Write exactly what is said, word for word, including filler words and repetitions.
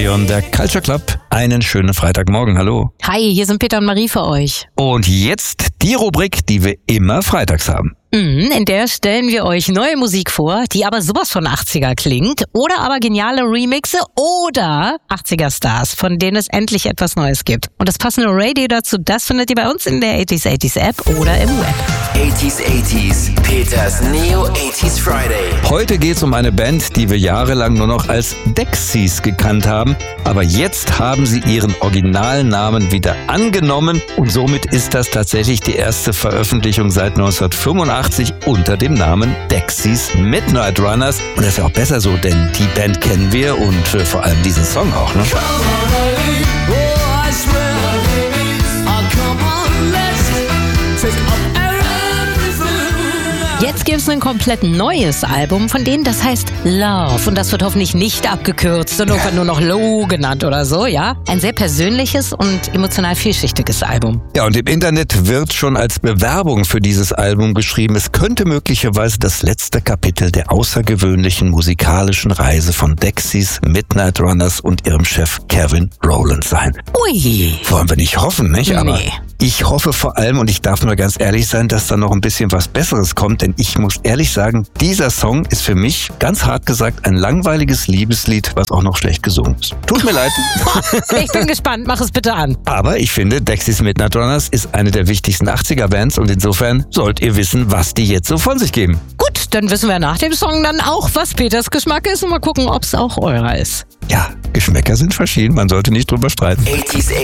Und der Culture Club, einen schönen Freitagmorgen, hallo. Hi, hier sind Peter und Marie für euch. Und jetzt die Rubrik, die wir immer freitags haben. Mhm, in der stellen wir euch neue Musik vor, die aber sowas von achtziger klingt. Oder aber geniale Remixe oder achtziger-Stars, von denen es endlich etwas Neues gibt. Und das passende Radio dazu, das findet ihr bei uns in der achtziger achtziger App oder im Web. achtziger achtziger, Peters Neo achtziger Friday. Heute geht's um eine Band, die wir jahrelang nur noch als Dexys gekannt haben. Aber jetzt haben sie ihren originalen Namen wieder angenommen. Und somit ist das tatsächlich die erste Veröffentlichung seit neunzehnhundertfünfundachtzig unter dem Namen Dexys Midnight Runners. Und das ist ja auch besser so, denn die Band kennen wir und äh, vor allem diesen Song auch, ne? Jetzt gibt es ein komplett neues Album von denen, das heißt Love. Und das wird hoffentlich nicht abgekürzt und irgendwann nur noch Low genannt oder so, ja? Ein sehr persönliches und emotional vielschichtiges Album. Ja, und im Internet wird schon als Bewerbung für dieses Album geschrieben, es könnte möglicherweise das letzte Kapitel der außergewöhnlichen musikalischen Reise von Dexys Midnight Runners und ihrem Chef Kevin Rowland sein. Ui. Wollen wir nicht hoffen, nicht? Aber Nee. ich hoffe vor allem, und ich darf nur ganz ehrlich sein, dass da noch ein bisschen was Besseres kommt, denn ich muss ehrlich sagen, dieser Song ist für mich, ganz hart gesagt, ein langweiliges Liebeslied, was auch noch schlecht gesungen ist. Tut mir leid. Ich bin gespannt, mach es bitte an. Aber ich finde, Dexys Midnight Runners ist eine der wichtigsten achtziger-Bands und insofern sollt ihr wissen, was die jetzt so von sich geben. Gut, dann wissen wir nach dem Song dann auch, was Peters Geschmack ist und mal gucken, ob es auch eurer ist. Ja, Geschmäcker sind verschieden, man sollte nicht drüber streiten. achtziger